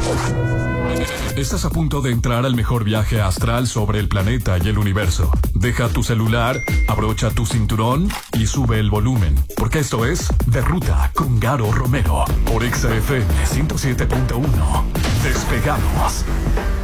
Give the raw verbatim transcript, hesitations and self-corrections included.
Estás a punto de entrar al mejor viaje astral sobre el planeta y el universo. Deja tu celular, abrocha tu cinturón y sube el volumen, porque esto es De Ruta con Garo Romero por Exa F M ciento siete punto uno. Despegamos.